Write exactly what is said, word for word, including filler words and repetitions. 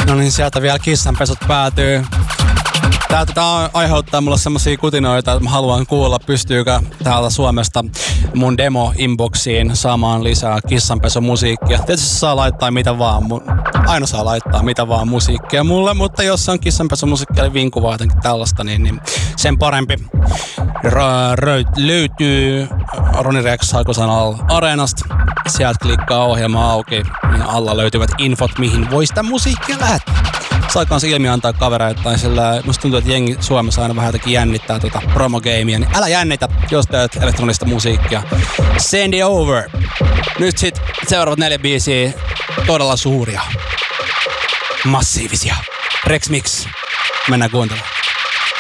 No niin, sieltä vielä kissanpesut päätyy. Tää, tää aiheuttaa mulle semmosia kutinoita, että mä haluan kuulla, pystyykö täältä Suomesta mun demo-inboxiin saamaan lisää kissanpesumusiikkia. Tietysti saa laittaa mitä vaan, aina saa laittaa mitä vaan musiikkia mulle, mutta jos on kissanpesumusiikkia eli vinkuvaa jotenkin tällaista, niin, niin sen parempi. Rö, rö, löytyy Roni Rex Haikusan Areenasta. Sieltä klikkaa ohjelma auki, niin alla löytyvät infot, mihin voi sitä musiikkia lähettää. Saa kans ilmi antaa kavereita, tai sillä musta tuntuu, että jengi Suomessa aina vähän jotenkin jännittää tuota promogameia, niin älä jännitä, jos teet elektronista musiikkia. Send it over. Nyt sit seuraavat neljä biisiä, todella suuria, massiivisia. Rex Mix. Mennään kuuntelemaan.